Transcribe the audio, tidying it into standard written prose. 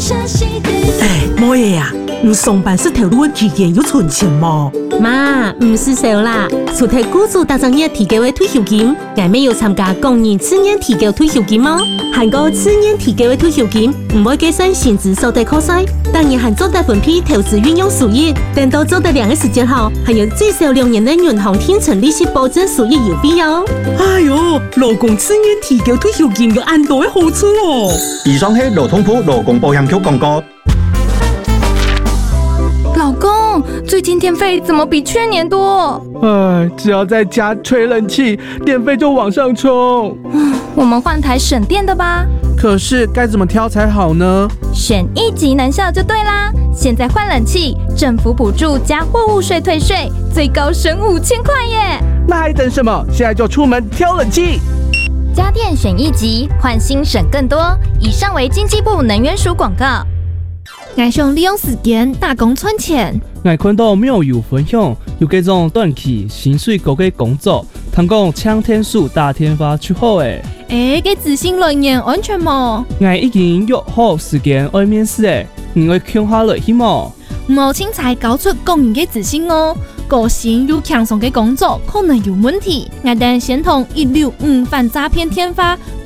冇嘢啊，你上班是投入期间要存钱冇？ 妈，唔是少啦，除睇雇主大正月提高嘅退休金，我咪要参加工人次年提高退休金嗎？韓國次年提高嘅退休金唔會計算薪資所得扣稅，當然還做得分批投資運用收益，等到做得2個時間後，還有最少2年的銀行天成利息保證收益優惠哦。 哎呦，勞工次年提高退休金有很多嘅好處哦。 以上係勞通部勞工保險局廣告。 老公，最近電費怎麼比去年多？ 哎，只要在家吹冷氣，電費就往上衝。 我們換台省電的吧。 可是該怎麼挑才好呢？ 選1級能效就對啦！現在換冷氣，政府補助加貨物稅退稅，最高省5000塊耶！ 那還等什麼？現在就出門挑冷氣！ 家電選1級，換新省更多。以上為經濟部能源署廣告。 我想利用時間打工賺錢。 我看到廟友分享，有這種短期薪水高嘅工作，聽講搶天數打天發出好誒。 嘅資訊來源安全冇？ 我已經約好時間愛面試誒，你會搶下來去冇？ 冇凊彩交出個人嘅資訊哦，個性又輕鬆嘅工作可能有問題。我等先同165反詐騙天發。